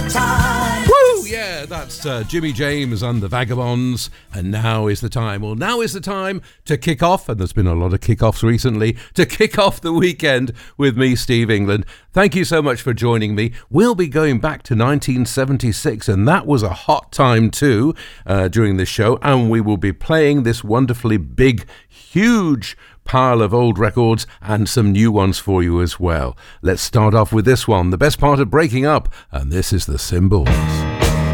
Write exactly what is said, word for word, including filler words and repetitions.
time. Woo! Yeah, that's uh, Jimmy James and the Vagabonds. And now is the time. Well, now is the time to kick off, and there's been a lot of kick-offs recently, to kick off the weekend with me, Steve England. Thank you so much for joining me. We'll be going back to nineteen seventy-six, and that was a hot time too uh, during this show. And we will be playing this wonderfully big, huge pile of old records and some new ones for you as well. Let's start off with this one, the best part of breaking up, and this is The Symbols.